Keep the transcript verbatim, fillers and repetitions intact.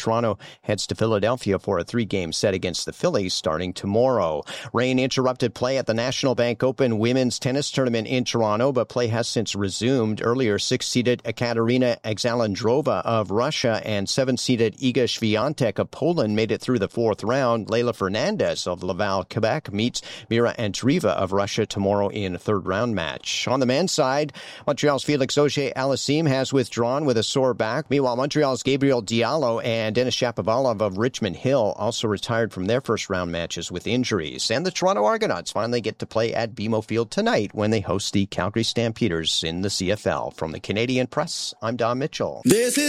Toronto heads to Philadelphia for a three-game set against the Phillies starting tomorrow. Rain interrupted play at the National Bank Open women's tennis tournament in Toronto, but play has since resumed. Earlier, six-seeded Ekaterina Alexandrova of Russia and seven-seeded Iga Swiatek of Poland made it through the fourth round. Leylah Fernandez of Laval, Quebec meets Mira Andreeva of Russia tomorrow in a third-round match. On the men's side, Montreal's Felix Auger-Aliassime has withdrawn with a sore back. Meanwhile, Montreal's Gabriel Diallo and Denis Shapovalov of Richmond Hill also retired from their first-round matches with injuries. And the Toronto Argonauts finally get to play at B M O Field tonight when they host the Calgary Stampeders in the C F L. From the Canadian Press, I'm Don Mitchell. This is